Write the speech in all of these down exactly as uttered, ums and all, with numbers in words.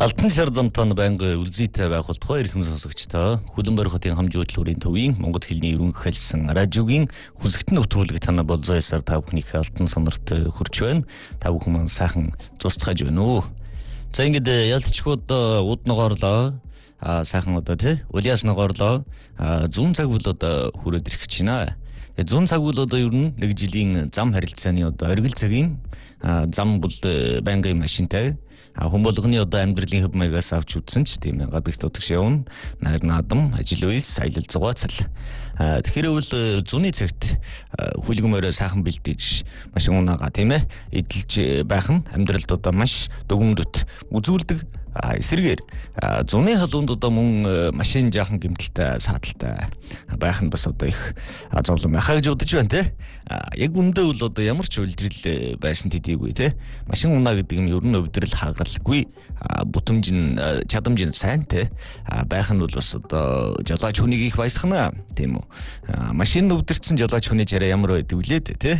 Алтан шар замтан байнга үлзийтэй байх болтгой эрхэм сонсогчдоо Хүлэн Борь хотын хамжи хөтөлбөрийн төвийн Монгол хэлний ерөнхий хэлсэн радиогийн хүсэгтэн нэвтрүүлэг тана болзоо ясаар та бүхнийхээ алтан сонорт хүрч байна. Та бүхэн маань сайхан зурцгааж байна уу? За ингээд ялцчгууд уд ногоорлоо. А сайхан одоо тий улиас ногоорлоо. А зүүн цаг бол одоо хүрээд ирэх гэж байна. Зүүн цаг бол одоо ер нь нэг жилийн зам харилцааны одоо оргил цагийн зам бол байнгын машинтай. А хүн болгоны одоо амьдралын хөв маягаас авч үзсэн ч тийм ээ гадагш дутагш явна. Найр наадам, ажил үйлс, аялал зугаацал. А тэгэхээр бол зүүнний цагт хүлгэмээрээ сайхан бэлдэж машин унаага тийм ээ эдэлж байх нь амьдралд одоо маш дүгнэлт үзүүлдэг. А эсрэгээр зуны халуунд одоо мөн машин жаахан гэмтэлтэй сааталтай байх нь бас одоо их зовлон байхаа гэж бодож байна те. Яг үндэ бол одоо ямар ч үйлдвэрлэл байсан тэдийгүй те. Машин унаа гэдэг нь ер нь өвдрөл хагалгүй бүтэмж нь чадамж нь сайн те. Байх нь бол бас одоо жолооч хүнийг их баясгана тийм үү. Машин өвдөрцөн жолооч хүний чараа ямар байдаг вүлээ те.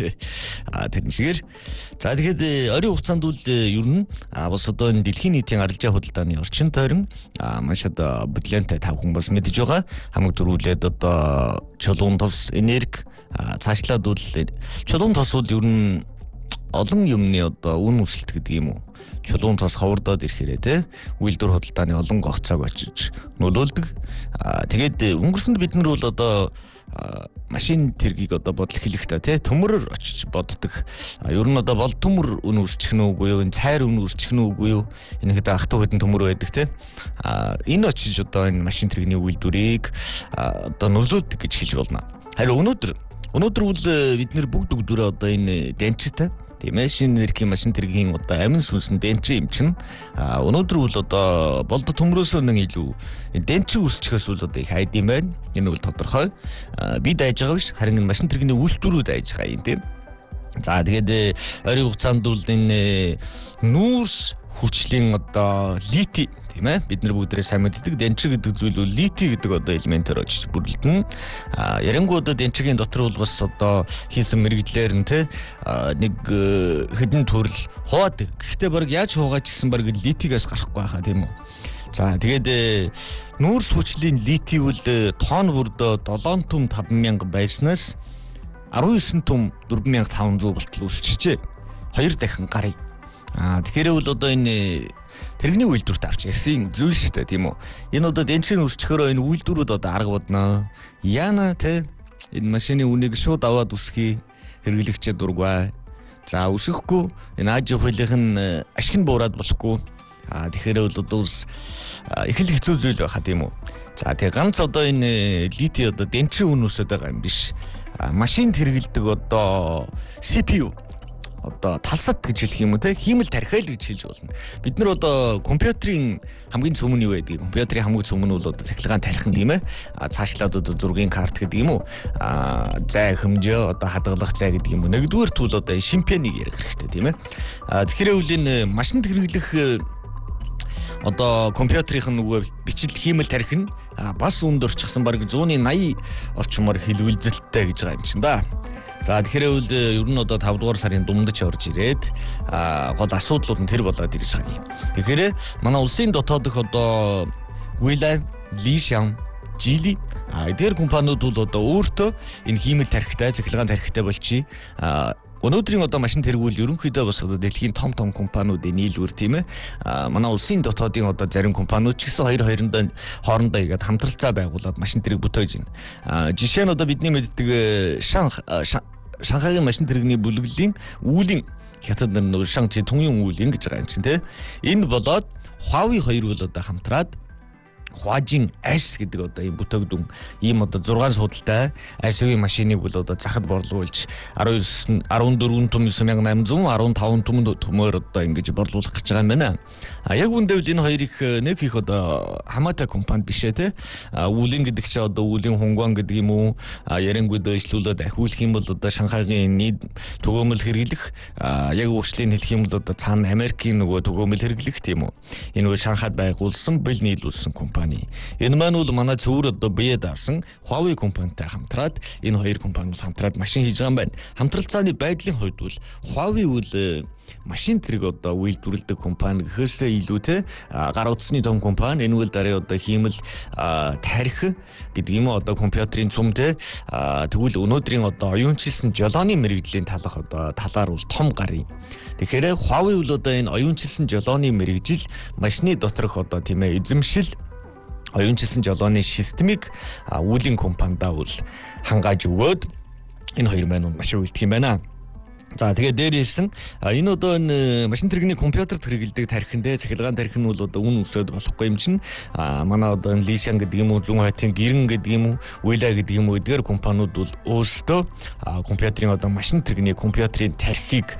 А тэрэн шигээр за тэгэхэд орой хугацаанд бол ер нь бас одоо энэ дэлхийн нийтийн арилжаа худалдааны орчин тойрон маш одоо бүлээнтэй тав хүн бас мэдж байгаа. Хамаг дөрвөлээд одоо чулуун тос энерги цаашлаад бол чулуун тос бол ер нь олон юмны одоо үн өсөлт гэдэг юм уу. Чулуун тос ховордоод ирэхээрээ те үйлдвэр худалдааны олон гогцоог очиж нөлөөлдөг. Тэгээд өнгөрсөнд бид нар бол одоо машин тэргийг одоо бодол хэлэхдээ те төмөрөөр очиж боддог. Ер нь одоо бол төмөр үн үүсчих нь үгүй юу, энэ цайр үн үүсчих нь үгүй юу. Энэ хэд ах トゥ хэдэн төмөр байдаг те. А энэ очиж одоо энэ машин тэргийн үйлдвэрийг одоо нөлөөлдөг гэж хэлж болно. Харин өнөөдөр өнөөдөр бол бид нэр бүгд бүгдөө одоо энэ денчтэй тийм ээ шинэ энергийн машин тэргийн одоо амин сүнсэн денчи юм чинь өнөөдөр бол одоо болдо төмрөөс нэг илүү денчи үүсчихээс бол одоо их айд юм байна. Энэ бол тодорхой. Бид айж байгаа биш харин машин тэргийн үйлдвэрүүд айж байгаа юм тийм. За тэгээд ойрын хугацаанд бол энэ нүүрс хүчлийн одоо лити тийм ээ бид нар бүгдээ сайн мэддэг денчи гэдэг зүйл бол лити гэдэг одоо элементээр очиж бүрдэлтэн. А ярангуу одоо денчигийн дотор бол бас одоо хийсэн мэрэгдлэр нь те нэг хэдэн төрөл хуудаг. Гэхдээ баг яаж хуугаач гэсэн баг литигээс гарахгүй байхаа тийм үү. За тэгээд нүүрс хүчлийн лити бол тоон бүрдөө долоон түм таван мянга байснаас арван есөн түм дөрвөн мянга таван зуун болтол үүсчихжээ. Хоёр дахин гарыг. А тэгэхээр бол одоо энэ тэрэгний үйлдвэрт авч ирсэн зүйл шүү дээ тийм үү. Энэ одоо денчийн үсчгөрөө энэ үйлдвэрүүд одоо арга бодно. Яна те энэ машины үнийг шууд аваад үсхий хэрэглэгчээ дургваа. За үсэхгүй энэ аж ахуйлынх нь ашиг нь буураад болохгүй. А тэгэхээр бол одоо их л хэцүү зүйл байхаа тийм үү. За тэгээ ганц одоо энэ лити одоо денчийн үн үсээд байгаа юм биш. Машин хэрэгэлдэг одоо си пи ю одоо талсад гэж хэлэх юм уу те хиймэл тархиал гэж хэлж болно. Бид нар одоо компьютерийн хамгийн цөмөн юу байдаг? Компьютерийн хамгийн цөмөн бол одоо цахилгаан тархин тийм ээ. А цаашлаад одоо зургийн карт гэдэг юм уу? А зай хэмжээ одоо хадгалах зай гэдэг юм уу? Нэгдүгээр тул одоо шимпэнийг ярих хэрэгтэй тийм ээ. А тэгэхээр үл энэ машинд хэрэглэх одоо компьютерийн нөгөө бичил хиймэл тархин бас үнд орчихсан бараг зууны наяа орчмоор хэлвэлзэлттэй гэж байгаа юм чинь да. За тэгэхээр үл ер нь одоо тавдугаар сарын дундаж орж ирээд гол асуудлууд нь тэр болоод ирж байгаа юм. Тэгэхээр манай улсын дотоодох одоо William, Lisham, Geely эдгээр компаниуд бол одоо өөртөө энэ хиймэл тархитай, цахилгаан тархитай болчих. Өнөөдрийн одоо машин тэргүүл ерөнхийдөө бас одоо дэлхийн том том компаниудын нийлүүр тийм ээ. Манай улсын дотоодын одоо зарим компаниуд ч гэсэн хоёр хоёрондоо хоорондоо игээд хамтралцаа байгуулад машин тэрэг бүтээж байна. Жишээ нь одоо бидний мэддэг Шанх Шанхайгийн машин тэрэгний бүлэглэлийн үүлийн хятад нар нөгөө Шанхи түнгийн үүлэн гэж байгаа юм чинь тийм. Энэ болоод Huawei хоёр бол одоо хамтраад Huajin S гэдэг одоо ийм бүтээгдэхүүн ийм одоо зургаан судалтай эс ю ви машиныг бол одоо захад борлуулж арван дөрвөн том ниссан мянга найман зуун арван таван том төмөр одоо ингэж борлуулах гэж байгаа юм байна. А яг үндэ энэ хоёр их нэг их одоо хамаатай компани биш ээ те. Үүлэн гэдэг чинь одоо үүлэн хунгуан гэдэг юм уу? Ярингууд дэвшлүүлээд ахиулах юм бол одоо Шанхайгийн нийт төгөөмөл хэрэглэх яг уучлалын хэлэх юм бол одоо цаана Америкийн нөгөө төгөөмөл хэрэглэх тийм үү. Энэ нөгөө Шанхайд байгуулсан бэл нийлүүлсэн компани компани. Энэ маань бол манай цэвэр одоо бие даасан Huawei компанитай хамтраад энэ хоёр компани хамтраад машин хийж байгаа юм байна. Хамтралцааны байдлын хувьд бол Huawei бол машин тэрэг одоо үйлдвэрлэдэг компани гэхээсээ илүү те гар утасны том компани. Энэ бол дараа одоо хиймэл тарих гэдэг юм одоо компьютерийн цөмтэй тэгвэл өнөөдрийн одоо оюунчилсан жолооны мэрэгжлийн талах одоо талаар бол том гар юм. Тэгэхээр Huawei бол одоо энэ оюунчилсан жолооны мэрэгжил машины доторх одоо тийм ээ эзэмшил оюунчилсан жолооны системийг үүлийн компанидаа бол хангааж өгөөд энэ хоёр маань маш үлдэх юм байна. За тэгээд дээр ирсэн энэ одоо энэ машин тэрэгний компьютерт хэрэгэлдэг тархиндээ цахилгаан тархи нь бол одоо үн өсөд болохгүй юм чинь манай одоо энэ Лишан гэдэг юм уу зүүн хайтын гэрэн гэдэг юм уу Уйла гэдэг юм уу эдгээр компаниуд бол өөрсдөө компьютерийн одоо машин тэрэгний компьютерийн тархийг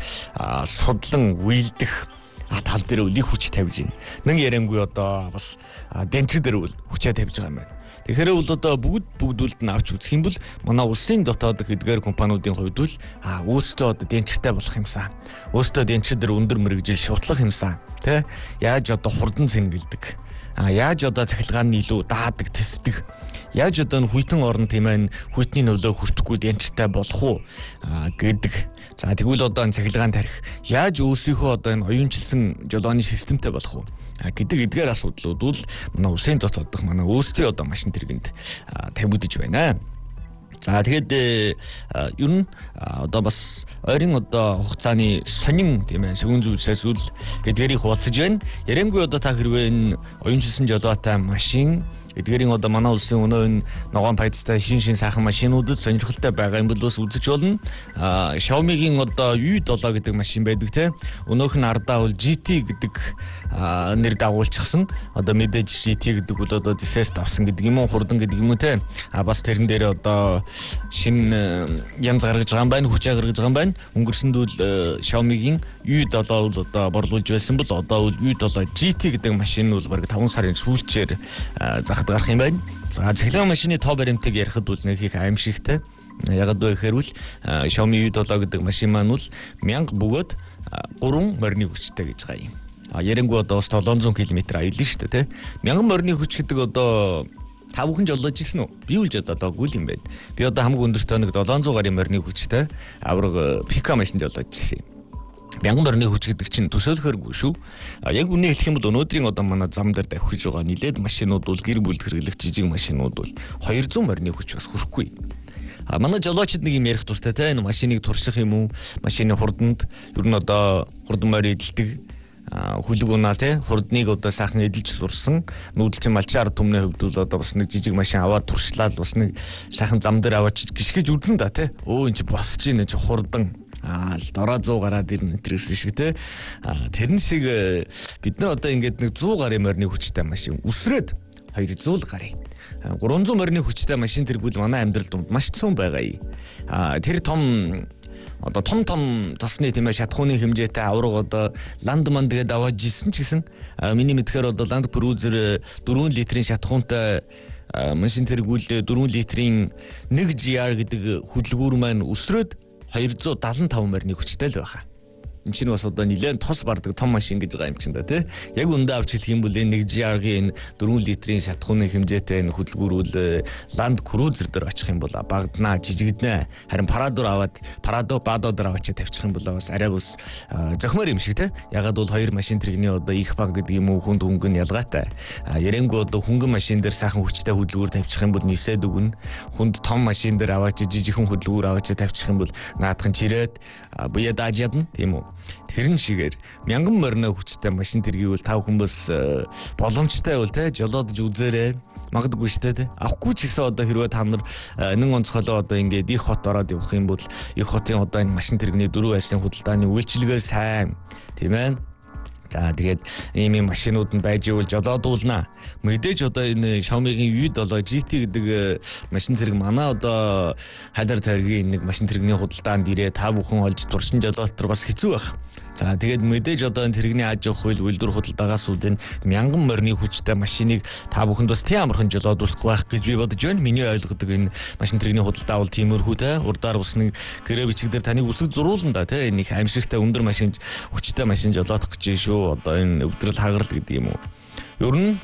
судлан үйлдэх а тал дээр үл их хүч тавьж байна. Нэг яриангүй одоо бас денчир дээр үл хүчээ тавьж байгаа юм байна. Тэгэхээр бол одоо бүгд бүгдүүлд нь авч үзэх юм бол манай улсын дотоод эдгээр компаниудын хувьд бол а өөрсдөө одоо денчиртэй болох юмсан. Өөрсдөө денчир дээр өндөр мэрэгжил шутлах юмсан. Тэ? Яаж одоо хурдан цэнгэлдэг. А яаж одоо цахилгаан нь илүү даадаг, тэсдэг. Яаж одоо н хүйтэн орн тийм ээ хүйтний нөлөө хүртэхгүй денчиртэй болох уу гэдэг. За тэгвэл одоо энэ цахилгаан тарих яаж өөрсдийнхөө одоо энэ оюунчилсан жолооны системтэй болох вэ гэдэг эдгээр асуудлууд бол манай улсын дотоод дах манай өөрсдийн одоо машин тэргэнд тавигдж байна. За тэгээд ер нь одоо бас ойрын одоо хугацааны сонин тийм ээ сэгүүн зүйлсээс үл эдгээрийг хуваалцаж байна. Ярэмгүй одоо та хэрвээ энэ оюунчилсан жолоотой машин эдгээрийн одоо манай улсын өнөө энэ ногоон пайдастай шин шин сайхан машинуудад сонирхолтой байгаа юм бол бас үзэж болно. А Xiaomi-гийн одоо ю севен гэдэг машин байдаг те. Өнөөх нь ардаа бол джи ти гэдэг нэр дагуулчихсан. Одоо мэдээж джи ти гэдэг бол одоо Dissest авсан гэдэг юм уу хурдан гэдэг юм уу те. А бас тэрэн дээр одоо шин янз гаргаж байгаа юм байна, хүчээ гаргаж байгаа юм байна. Өнгөрсөнд бол Xiaomi-гийн ю севен бол одоо борлуулж байсан бол одоо бол ю севен джи ти гэдэг машин бол бараг таван сарын сүүлчээр зах гарах юм байна. За цахилгаан машины тоо баримтыг ярихад бол нэг их аимшигтай. Ягаад вэ гэхээр бол Xiaomi ю севен гэдэг машин маань бол мянга бөгөөд гурван морины хүчтэй гэж байгаа юм. А ярангуй одоо долоон зуун км аялна шүү дээ, тэ. Мянган морины хүч гэдэг одоо та бүхэн жолоож ирсэн үү? Би үл жолоодоогүй юм байна. Би одоо хамгийн өндөртөө нэг долоон зуун гарын морины хүчтэй авраг пика машин жолоож ирсэн. Мянган морины хүч гэдэг чинь төсөөлөхөргүй шүү. А яг үнэ хэлэх юм бол өнөөдрийн одоо манай зам дээр давхиж байгаа нилээд машинууд бол гэр бүлд хэрэглэх жижиг машинууд бол хоёр зуун морины хүч бас хүрэхгүй. А манай жолоочд нэг юм ярих дуртай те энэ машиныг турших юм уу? Машины хурданд ер нь одоо хурдан морь эдэлдэг хүлэг унаа те хурдныг одоо сайхан эдэлж сурсан нүүдэлчин малчаар түмний хувьд бол одоо бас нэг жижиг машин аваад туршлаад бас нэг сайхан зам дээр аваач гიშгэж үзэн да те өө эн чи босч ийн чи хурдан а дороо зуун гараад ирнэ тэрсэн шиг те тэрэн шиг бид нар одоо ингээд нэг зуун гарын морины хүчтэй машин үсрээд хоёр зуун гарын гурван зуун морины хүчтэй машин тэргүүл манай амьдралд маш цөөн байгаа юм а тэр том одоо том том тосны тийм ээ шатхууны хэмжээтэй авраг одоо ландман тэгээд аваад жисэн ч гэсэн миний мэдхээр одоо Land Cruiser дөрвөн литрийн шатхуунтай машин тэргүүл дөрвөн литрийн нэг джи ар гэдэг хөдөлгүүр маань өсрөөд хоёр зуун седемдесет и пять морины хүчтэй л байгаа. Энэ чинь бас одоо нэлээд тос бардаг том машин гэж байгаа юм чинь да тий. Яг үндэ авч хэлэх юм бол энэ нэг джи ар-гийн дөрвөн литрийн шатхууны хэмжээтэй энэ хөдөлгүүрүүл Land Cruiser дээр очих юм бол багднаа жижигднэ. Харин Prado аваад Prado Bado дээр аваад тавьчих юм бол бас арай бас зохимоор юм шиг тий. Ягаад бол хоёр машин тэрэгний одоо их баг гэдэг юм уу хүнд хөнгөн ялгаатай. Ярэнгүй одоо хөнгөн машин дээр сайхан хүчтэй хөдөлгүүр тавьчих юм бол нисээд өгнө. Хүнд том машин дээр аваад жижигхэн хөдөлгүүр аваад тавьчих юм бол наадхан чирээд буяа дааж ядна тийм үү. Тэрэн шигээр мянган морины хүчтэй машин тэргийвэл тав хүмүүс боломжтой бол те жолоодж үзээрэй магадгүй шүү дээ авахгүй ч гэсэн одоо хэрвээ та нар нэг онцгойлоо одоо ингээд их хот ороод явах юм бол их хотын одоо энэ машин тэрэгний дөрвөн байрны худалдааны үйлчилгээ сайн тийм ээ. За тэгээд ийм ийм машинууд нь байж ивэл жолоодуулнаа. Мэдээж одоо энэ Xiaomi-гийн ю севен джи ти гэдэг машин зэрэг манай одоо хайдар цайргийн нэг машин тэрэгний худалдаанд ирээ та бүхэн олж туршин жолоотор бас хэцүү байх. За тэгээд мэдээж одоо энэ тэрэгний аж ахуй хууль үйлдвэр худалдаагаас үл энэ мянган морины хүчтэй машиныг та бүхэнд бас тийм амархан жолоодуулахгүй байх гэж би бодож байна. Миний ойлгодог энэ машин тэрэгний худалдаа бол тиймэрхүү те. Урдаар бас нэг гэрээ бичгдэр таныг үсэг зуруулна да те. Нэг аимшигтай өндөр машин хүчтэй машин жолоодох гэж шүү. Одоо энэ өвдрөл хагарал гэдэг юм уу. Ер нь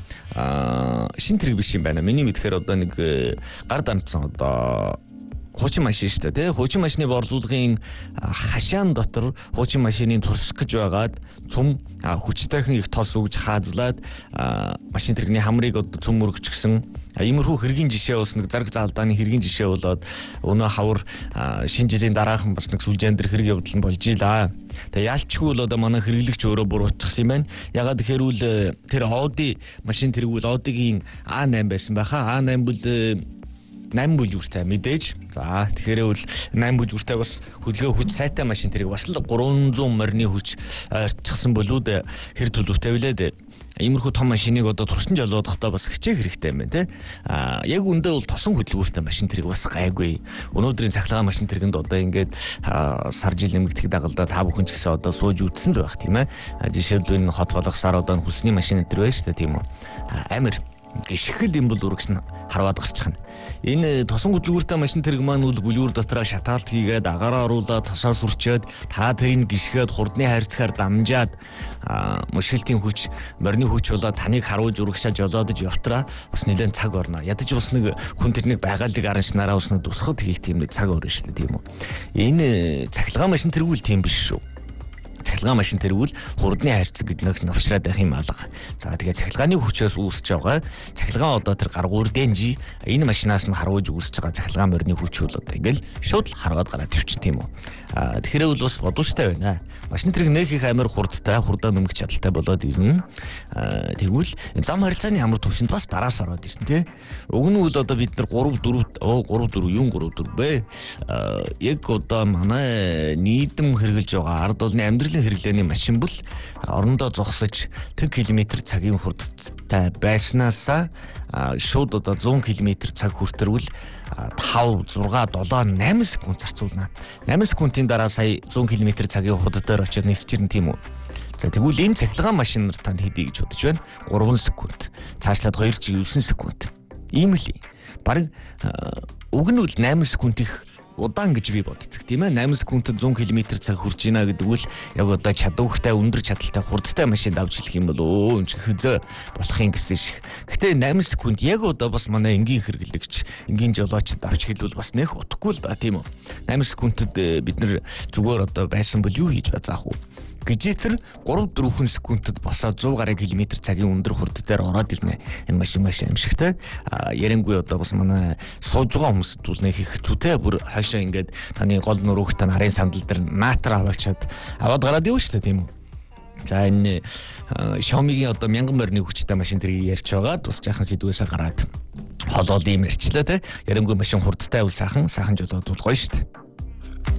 шин тэрэг биш юм байна. Миний мэдхээр одоо нэг гар дамжсан одоо хуучин машин шүү дээ, тий. Хуучин машины борлуулгын хашаан дотор хуучин машины турших гэж байгаад цум хүчтэйхэн их тос өгж хаазлаад машин тэрэгний хамрыг одоо цум өргөчихсөн. Иймэрхүү хэргийн жишээ бас нэг зарг заалдааны хэргийн жишээ болоод өнөө хавар шинэ жилийн дараахан бас нэг сүлжээн дээр хэрэг явдал нь болж илаа. Тэгээ яалчгүй л одоо манай хэрэглэгч өөрөө буруутчихсан юм байна. Ягаад гэхээр үл тэр Audi машин тэрэг үл Audi-гийн А восемь байсан байхаа. А восемь бол восемь бүлгүүртэй мэдээж. За тэгэхээр бол восемь бүлгүүртэй бас хөдөлгөөн хүч сайтай машин тэрэг бас л гурван зуун морины хүч ойртчихсан болоод хэр төлөвтэй билээ. Иймэрхүү том машиныг одоо туршин жолоодохдоо бас хичээх хэрэгтэй юм байна те. А яг үндэ бол тосон хөдөлгөөртэй машин тэрэг бас гайгүй. Өнөөдрийн цахилгаан машин тэрэгэнд одоо ингээд сар жил нэмэгдэх дагалдаа та бүхэн ч гэсэн одоо сууж үтсэн л байх тийм ээ. Жишээлбэл энэ хот болгосаар одоо хүсний машин энэ төр байна шүү дээ тийм үү. Амар гიშгэл юм бол үргэж нь харваад гарчихна. Энэ тосон хөдөлгөөртэй машин тэрэг маань үл бүлүүр дотроо шатаалт хийгээд агаараа оруулаад тосоо сүрчээд та тэрийг гიშгээд хурдны хайрцгаар дамжаад мушилтын хүч, морины хүч болоод таныг харуулж үргэшааж жолоодож явтраа бас нэлээд цаг орно. Ядаж бас нэг хүн тэрнийг байгаалдаг аранчнараа бас нэг тусахад хийх тийм нэг цаг орно шүү дээ тийм үү. Энэ цахилгаан машин тэргүүл тийм биш шүү. Цахилгаан машин тэргүүл хурдны хайрцаг гэдэг нэг навшраад байх юм алга. За тэгээд цахилгааны хүчээс үүсэж байгаа. Цахилгаан одоо тэр гаргуур дэнжи энэ машинаас нь харуулж үүсэж байгаа цахилгаан морины хүч бол одоо ингээл шууд л хараад гараад тавьчих тийм үү. А тэгэхээр бол бас бодвочтой байна. Машин тэрэг нэг их амар хурдтай, хурдаа нэмэх чадaltaй болоод ирнэ. А тэгвэл зам харилцааны ямар төвшөнд бас дараас ороод ирнэ тий. Уг нь бол одоо бид нар три four оо три four юун три four бэ? А яг одоо манай нийтэм хэрэгжилж байгаа ард олны амьдрал хэрэглээний машин бол орондоо зогсож ten км цагийн хурдтай байснаасаа шууд одоо one hundred км цаг хүртэрвэл five, six, seven, eight секунд зарцуулна. eight секундын дараа сая one hundred км цагийн хурдаар очиод нисэж ирнэ тийм үү. За тэгвэл энэ цахилгаан машинаар танд хэдий гэж бодож байна. three секунд. Цаашлаад two нine секунд. Ийм л. Бараг уг нь бол eight секунд их удаан гэж би боддог тийм ээ. eight секундэд one км цаг хүрч ийна гэдэг үл яг одоо чадвартай өндөр чадaltaй хурдтай машин авч хэлэх юм бол өө энэ хизээ болох юм гэсэн шиг. Гэтэ eight секунд яг одоо бас манай энгийн хэрэглэгч, энгийн жолоочд авч хэлвэл бас нэх утгагүй л да тийм үү. eight секундэд бид нар зүгээр одоо байсан бол юу хийж бацаах вэ? Гэжитэр three four секундэд босоод one hundred гаруй км цагийн өндөр хурд дээр ороод ирнэ. Энэ машин маш аимшигтай. Ярангуй одоо бас манай сууж байгаа хүмүүст бол нэг их зүтэй бүр хаашаа ингээд таны гол нуруугтай нарын сандал дээр наатар аваачаад аваад гараад явна шүү дээ тийм үү. За энэ Xiaomi-гийн одоо мянган морины хүчтэй машин тэрийг ярьж байгаад бас жаахан сэдвээсээ гараад холоол юм ярьчлаа те. Ярангуй машин хурдтай бол сайхан сайхан жолоод бол гоё шүү дээ.